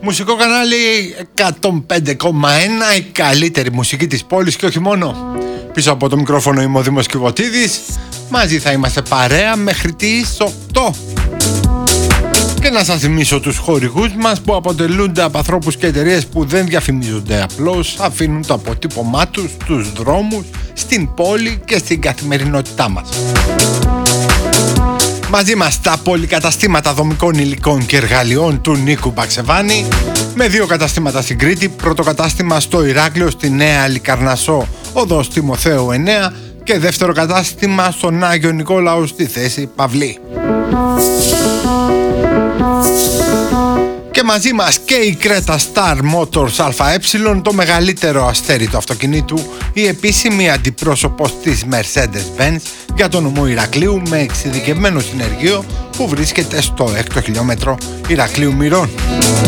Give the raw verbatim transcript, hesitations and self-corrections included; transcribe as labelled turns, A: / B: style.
A: Μουσικό κανάλι εκατόν πέντε κόμμα ένα, η καλύτερη μουσική της πόλης και όχι μόνο. Πίσω από το μικρόφωνο είμαι ο Δήμος Κιβωτίδης. Μαζί θα είμαστε παρέα μέχρι τις οκτώ. Και να σας θυμίσω τους χορηγούς μας που αποτελούνται από ανθρώπους και εταιρείες που δεν διαφημίζονται, απλώς αφήνουν το αποτύπωμά τους στους δρόμους, στην πόλη και στην καθημερινότητά μας. Μαζί μας τα πολυκαταστήματα δομικών υλικών και εργαλειών του Νίκου Μπαξεβάνη, με δύο καταστήματα στην Κρήτη, πρώτο κατάστημα στο Ηράκλειο στη Νέα Λικαρνασσό, οδός Τιμοθέου εννέα, και δεύτερο κατάστημα στον Άγιο Νικόλαο στη θέση Παυλή. Και μαζί μας και η Creta Star Motors ΑΕ, το μεγαλύτερο αστέρι του αυτοκινήτου, η επίσημη αντιπρόσωπος της Mercedes-Benz για το νομό Ηρακλείου, με εξειδικευμένο συνεργείο που βρίσκεται στο έκτο χιλιόμετρο Ηρακλείου Μυρών.